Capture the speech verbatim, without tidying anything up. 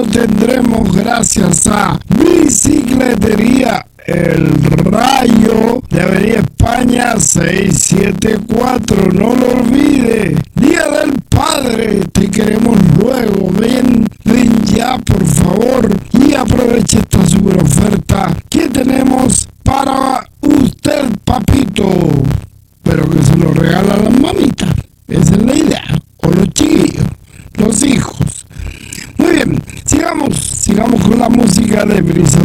tendremos gracias a Bicicletería El Rayo de Avenida España seiscientos setenta y cuatro. No lo olvide. Día del Padre, te queremos luego. Ven, ven ya por favor y aproveche esta super oferta que tenemos para usted, papito, pero que se lo regala a las mamitas. Esa es la idea. O los chiquillos, los hijos. Muy bien, sigamos, sigamos con la música de Brisa